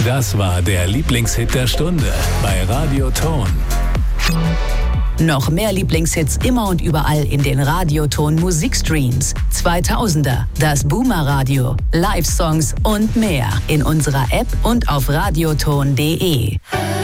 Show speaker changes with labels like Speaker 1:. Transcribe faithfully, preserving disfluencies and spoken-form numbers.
Speaker 1: Das war der Lieblingshit der Stunde bei Radioton.
Speaker 2: Noch mehr Lieblingshits immer und überall in den Radioton Musikstreams. zweitausender, das Boomer Radio, Live-Songs und mehr in unserer App und auf radioton punkt de.